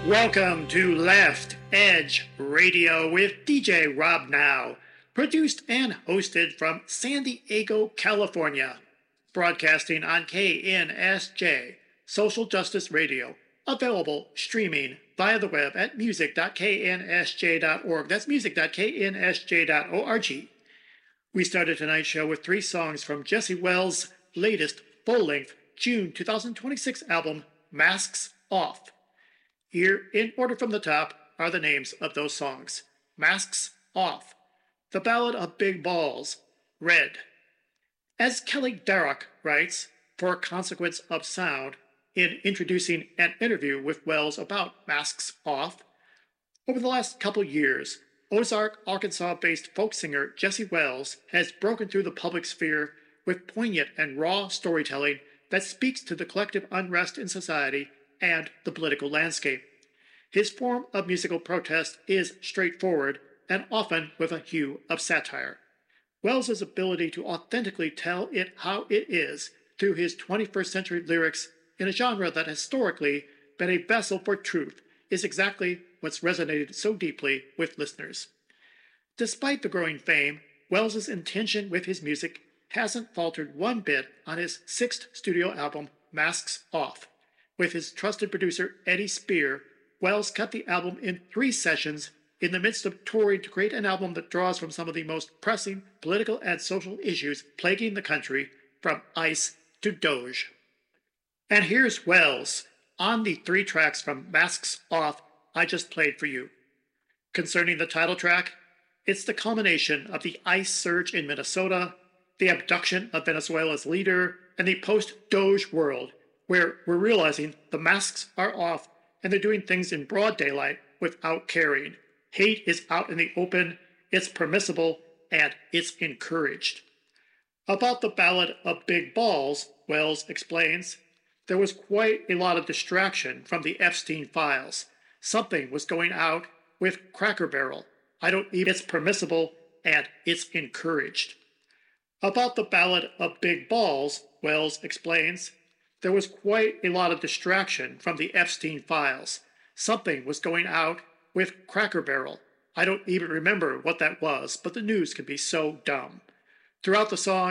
Welcome to Left Edge Radio with DJ Rob Now, produced and hosted from San Diego, California, broadcasting on KNSJ, Social Justice Radio, available streaming via the web at music.knsj.org. That's music.knsj.org. We started tonight's show with 3 songs from Jesse Wells' latest full-length June 2026 album, Masks Off. Here, in order from the top, are the names of those songs. Masks Off, The Ballad of Big Balls, Red. As Kelly Darroch writes, for a consequence of sound, in introducing an interview with Wells about Masks Off, over the last couple years, Ozark, Arkansas-based folk singer Jesse Wells has broken through the public sphere with poignant and raw storytelling that speaks to the collective unrest in society and the political landscape. His form of musical protest is straightforward and often with a hue of satire. Wells' ability to authentically tell it how it is through his 21st century lyrics in a genre that historically been a vessel for truth is exactly what's resonated so deeply with listeners. Despite the growing fame, Wells' intention with his music hasn't faltered one bit on his 6th studio album, Masks Off. With his trusted producer Eddie Spear, Wells cut the album in 3 sessions in the midst of touring to create an album that draws from some of the most pressing political and social issues plaguing the country, from ICE to Doge. And here's Wells on the 3 tracks from Masks Off I just played for you. Concerning the title track, it's the culmination of the ICE surge in Minnesota, the abduction of Venezuela's leader, and the post-Doge world, where we're realizing the masks are off and they're doing things in broad daylight without caring. Hate is out in the open, it's permissible, and it's encouraged. About the Ballad of Big Balls, Wells explains, there was quite a lot of distraction from the Epstein files. Something was going out with Cracker Barrel. It's permissible, and it's encouraged. About the Ballad of Big Balls, Wells explains, there was quite a lot of distraction from the Epstein files. Something was going out with Cracker Barrel. I don't even remember what that was, but the news can be so dumb. Throughout the song,